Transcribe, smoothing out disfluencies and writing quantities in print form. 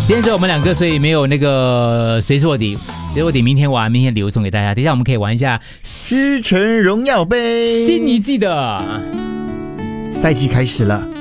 今天只有我们两个，所以没有那个谁是卧底，谁是卧底明天玩，明天礼物送给大家。等一下我们可以玩一下狮城荣耀杯， 新一季的赛季开始了，